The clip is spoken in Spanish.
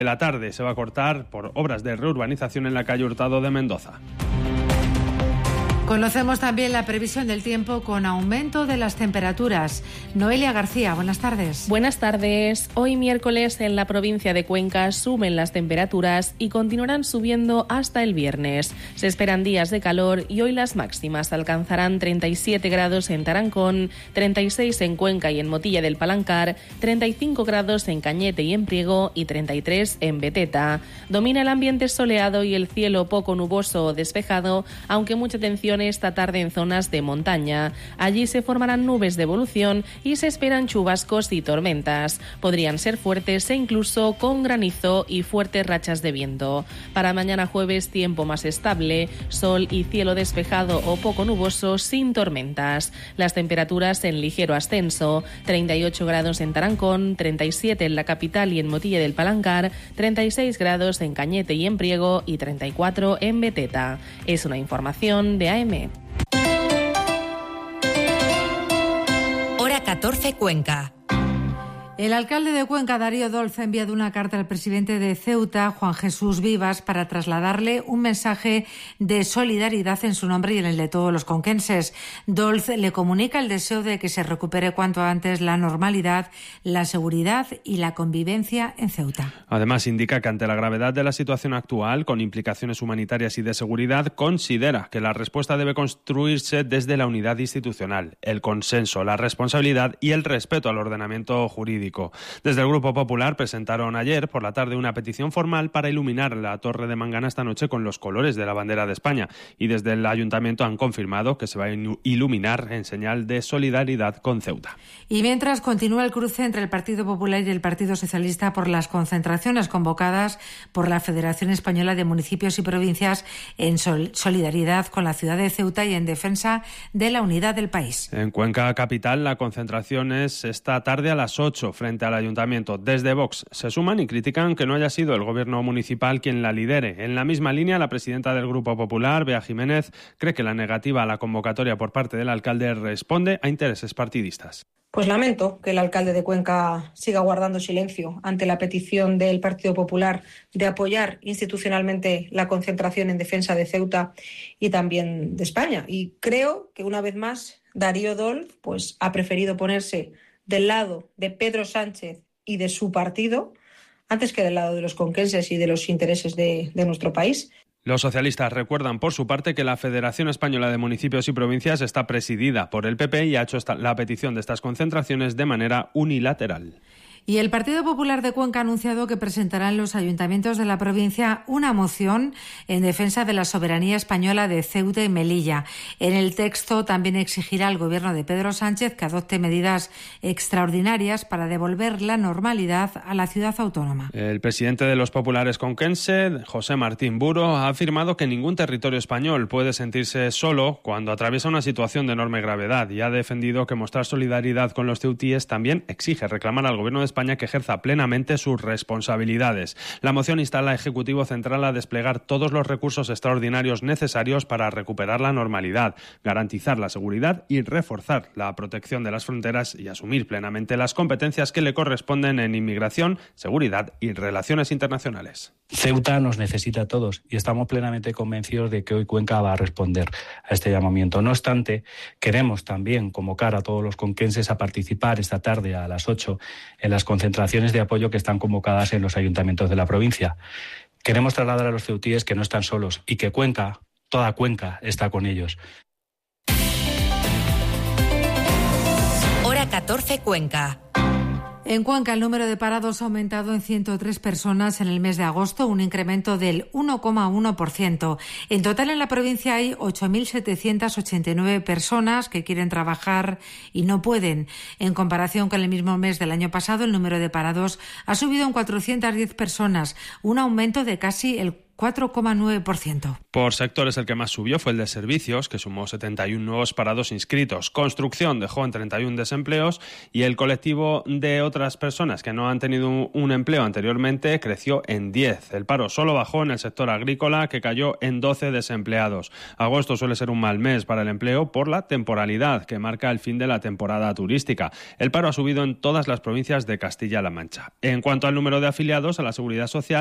La tarde se va a cortar por obras de reurbanización en la calle Hurtado de Mendoza. Conocemos también la previsión del tiempo con aumento de las temperaturas. Noelia García, buenas tardes. Buenas tardes. Hoy miércoles en la provincia de Cuenca suben las temperaturas y continuarán subiendo hasta el viernes. Se esperan días de calor y hoy las máximas alcanzarán 37 grados en Tarancón, 36 en Cuenca y en Motilla del Palancar, 35 grados en Cañete y en Priego y 33 en Beteta. Domina el ambiente soleado y el cielo poco nuboso o despejado, aunque mucha atención esta tarde en zonas de montaña. Allí se formarán nubes de evolución y se esperan chubascos y tormentas. Podrían ser fuertes e incluso con granizo y fuertes rachas de viento. Para mañana jueves, tiempo más estable, sol y cielo despejado o poco nuboso sin tormentas. Las temperaturas en ligero ascenso, 38 grados en Tarancón, 37 en la capital y en Motilla del Palancar, 36 grados en Cañete y en Priego y 34 en Beteta. Es una información de AM. Hora 14 Cuenca. El alcalde de Cuenca, Darío Dolz, ha enviado una carta al presidente de Ceuta, Juan Jesús Vivas, para trasladarle un mensaje de solidaridad en su nombre y en el de todos los conquenses. Dolz le comunica el deseo de que se recupere cuanto antes la normalidad, la seguridad y la convivencia en Ceuta. Además, indica que ante la gravedad de la situación actual, con implicaciones humanitarias y de seguridad, considera que la respuesta debe construirse desde la unidad institucional, el consenso, la responsabilidad y el respeto al ordenamiento jurídico. Desde el Grupo Popular presentaron ayer por la tarde una petición formal para iluminar la Torre de Mangana esta noche con los colores de la bandera de España, y desde el Ayuntamiento han confirmado que se va a iluminar en señal de solidaridad con Ceuta. Y mientras continúa el cruce entre el Partido Popular y el Partido Socialista por las concentraciones convocadas por la Federación Española de Municipios y Provincias en solidaridad con la ciudad de Ceuta y en defensa de la unidad del país. En Cuenca capital la concentración es esta tarde a las 8 frente al Ayuntamiento. Desde Vox se suman y critican que no haya sido el Gobierno municipal quien la lidere. En la misma línea, la presidenta del Grupo Popular, Bea Jiménez, cree que la negativa a la convocatoria por parte del alcalde responde a intereses partidistas. Pues lamento que el alcalde de Cuenca siga guardando silencio ante la petición del Partido Popular de apoyar institucionalmente la concentración en defensa de Ceuta y también de España. Y creo que una vez más Darío Dolz pues ha preferido ponerse del lado de Pedro Sánchez y de su partido antes que del lado de los conquenses y de los intereses de nuestro país. Los socialistas recuerdan por su parte que la Federación Española de Municipios y Provincias está presidida por el PP y ha hecho la petición de estas concentraciones de manera unilateral. Y el Partido Popular de Cuenca ha anunciado que presentará en los ayuntamientos de la provincia una moción en defensa de la soberanía española de Ceuta y Melilla. En el texto también exigirá al gobierno de Pedro Sánchez que adopte medidas extraordinarias para devolver la normalidad a la ciudad autónoma. El presidente de los populares conquense, José Martín Buro, ha afirmado que ningún territorio español puede sentirse solo cuando atraviesa una situación de enorme gravedad y ha defendido que mostrar solidaridad con los ceutíes también exige reclamar al gobierno de España que ejerza plenamente sus responsabilidades. La moción insta al Ejecutivo Central a desplegar todos los recursos extraordinarios necesarios para recuperar la normalidad, garantizar la seguridad y reforzar la protección de las fronteras y asumir plenamente las competencias que le corresponden en inmigración, seguridad y relaciones internacionales. Ceuta nos necesita a todos y estamos plenamente convencidos de que hoy Cuenca va a responder a este llamamiento. No obstante, queremos también convocar a todos los conquenses a participar esta tarde a las 8 en las concentraciones de apoyo que están convocadas en los ayuntamientos de la provincia. Queremos trasladar a los ceutíes que no están solos y que Cuenca, toda Cuenca, está con ellos. Hora 14 Cuenca. En Cuenca, el número de parados ha aumentado en 103 personas en el mes de agosto, un incremento del 1,1%. En total, en la provincia hay 8.789 personas que quieren trabajar y no pueden. En comparación con el mismo mes del año pasado, el número de parados ha subido en 410 personas, un aumento de casi el 4,9%. Por sectores el que más subió fue el de servicios, que sumó 71 nuevos parados inscritos. Construcción dejó en 31 desempleos y el colectivo de otras personas que no han tenido un empleo anteriormente creció en 10. El paro solo bajó en el sector agrícola, que cayó en 12 desempleados. Agosto suele ser un mal mes para el empleo por la temporalidad que marca el fin de la temporada turística. El paro ha subido en todas las provincias de Castilla-La Mancha. En cuanto al número de afiliados a la Seguridad Social,